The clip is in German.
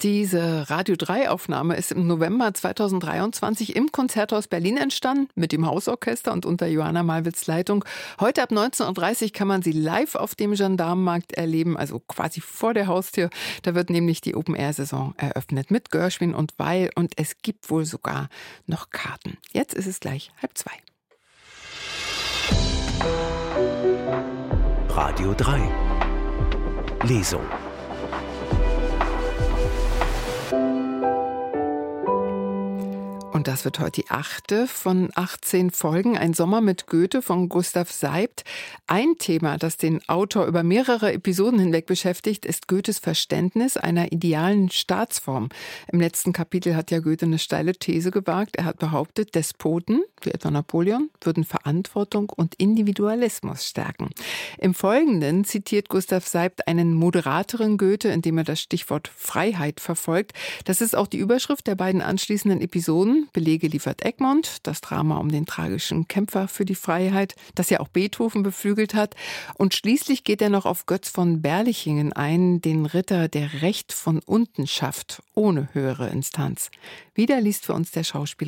Diese Radio 3-Aufnahme ist im November 2023 im Konzerthaus Berlin entstanden, mit dem Hausorchester und unter Johanna Malwitz Leitung. Heute ab 19:30 Uhr kann man sie live auf dem Gendarmenmarkt erleben, also quasi vor der Haustür. Da wird nämlich die Open-Air-Saison eröffnet mit Gershwin und Weil und es gibt wohl sogar noch Karten. Jetzt ist es gleich 1:30. Radio 3 Lesung. Und das wird heute die 8. von 18 Folgen. Ein Sommer mit Goethe von Gustav Seibt. Ein Thema, das den Autor über mehrere Episoden hinweg beschäftigt, ist Goethes Verständnis einer idealen Staatsform. Im letzten Kapitel hat ja Goethe eine steile These gewagt. Er hat behauptet, Despoten, wie etwa Napoleon, würden Verantwortung und Individualismus stärken. Im Folgenden zitiert Gustav Seibt einen moderateren Goethe, indem er das Stichwort Freiheit verfolgt. Das ist auch die Überschrift der beiden anschließenden Episoden. Belege liefert Egmont, das Drama um den tragischen Kämpfer für die Freiheit, das ja auch Beethoven beflügelt hat. Und schließlich geht er noch auf Götz von Berlichingen ein, den Ritter, der Recht von unten schafft, ohne höhere Instanz. Wieder liest für uns der Schauspieler